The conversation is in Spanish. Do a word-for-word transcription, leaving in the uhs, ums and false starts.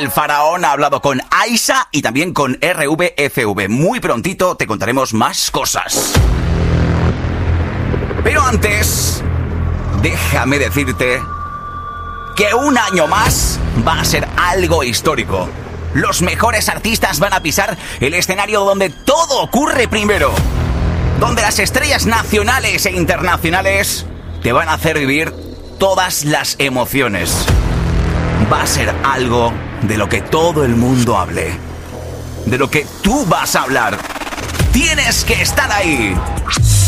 El faraón ha hablado con Aisa y también con R V F V. Muy prontito te contaremos más cosas. Pero antes, déjame decirte que un año más va a ser algo histórico. Los mejores artistas van a pisar el escenario donde todo ocurre primero. Donde las estrellas nacionales e internacionales te van a hacer vivir todas las emociones. Va a ser algo de lo que todo el mundo hable. De lo que tú vas a hablar. Tienes que estar ahí.